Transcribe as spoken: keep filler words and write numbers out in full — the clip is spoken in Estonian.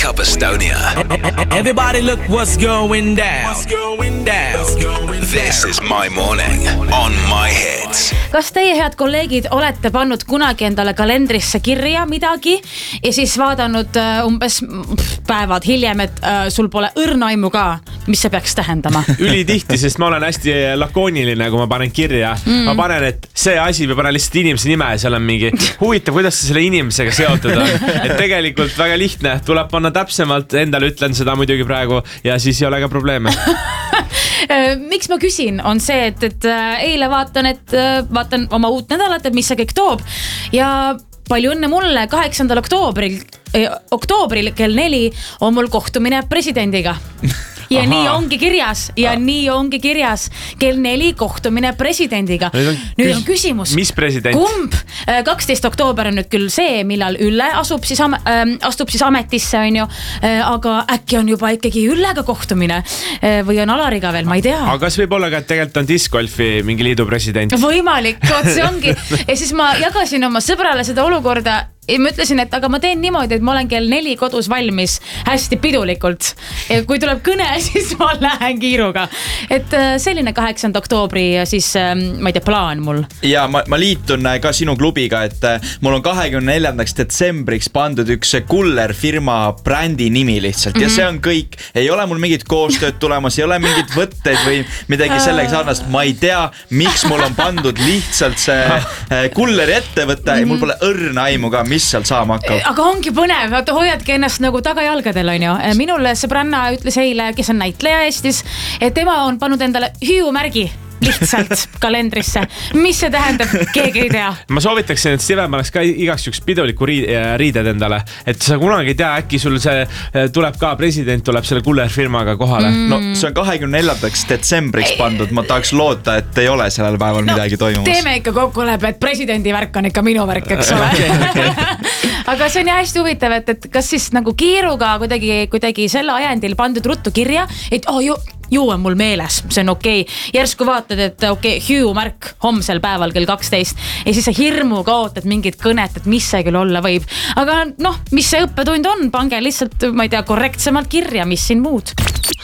Wake Up Estonia. Everybody look what's going down. What's going down. This is My Morning on My Hits. Kas teie, head kolleegid, olete pannud kunagi endale kalendrisse kirja midagi ja siis vaadanud umbes päevad hiljem, et sul pole õrnaimu ka, mis see peaks tähendama? Ülitihti, sest ma olen hästi lakooniline, kui ma panen kirja. Mm. Ma panen, et see asi või panen lihtsalt inimese nime ja seal on mingi huvitav, kuidas see selle inimesega seotud on. Et tegelikult väga lihtne, tuleb panna täpsemalt, endale ütlen seda muidugi praegu ja siis ei ole ka probleeme. Miks ma küsin, on see, et, et eile vaatan, et vaatan oma uut nädalat, et mis see kõik toob ja palju õnne mulle, kaheksandal oktoobril, eh, oktoobril kell neli on mul kohtumine presidendiga. Ja Aha. nii ongi kirjas ja ah. nii ongi kirjas kell neli kohtumine presidendiga. Nüüd on, nüüd on küsimus. Mis president? Kumb? kaksteist oktoober on nüüd küll see, millal Ülle asub siis, am, äh, astub siis ametisse, on ju. Äh, aga äkki on juba ikkagi Üllega kohtumine äh, või on Alariga veel, ma ei tea. Aga kas võib olla ka, et tegelikult on discgolfi mingi liidu president? Võimalik, oot, see ongi. Ja siis ma jagasin oma sõbrale seda olukorda ja ma ütlesin, et aga ma teen niimoodi, et ma olen kell neli kodus valmis hästi pidulikult. Ja kui tuleb kõne, siis ma lähen kiiruga. Et selline kaheksanda oktoobri siis, ma ei tea, plaan mul. Ja ma, ma liitun ka sinu klubiga, et mul on kahekümne neljandaks detsembriks pandud üks Kuller firma brändi nimi lihtsalt. Ja see on kõik. Ei ole mul mingit koostööd tulemas, ei ole mingit võtteid või midagi sellega sarnast. Ma ei tea, miks mul on pandud lihtsalt see Kulleri ettevõte ja mul pole õrna aimu ka, mis seal saama hakkab. Aga ongi põnev, hoiadki ennast nagu tagajalgadel, on ju. Minule sõbranna ütles eile, kes on näitleja Eestis, et tema on pannud endale hüüumärgi lihtsalt kalendrisse. Mis see tähendab? Keegi ei tea. Ma soovitaksin, et Steven paneks ka igaks üks piduliku riided endale. Et sa kunagi ei tea, äkki sul see tuleb ka, president tuleb selle Kuller firmaga kohale. Mm. No see on kahekümne neljandaks detsembriks pandud. Ma tahaks loota, et ei ole sellel päeval no, midagi toimumas. Teeme ikka kokkulepe, et presidendi värk on ikka minu värk, eks ole. Okay, okay. Aga see on jah hästi huvitav, et, et kas siis nagu kiiruga kuidagi, kuidagi selle ajendil pandud ruttu kirja, et oh, ju, ju on mul meeles, see on okei. Okay. Järsku vaatad, et okei, okay, hüüumärk homsel päeval kell kaksteist ja siis sa hirmu kaotad mingit kõnet, et mis see küll olla võib. Aga noh, mis see õppetund on, pange lihtsalt, ma ei tea, korrektsemalt kirja, mis siin muud.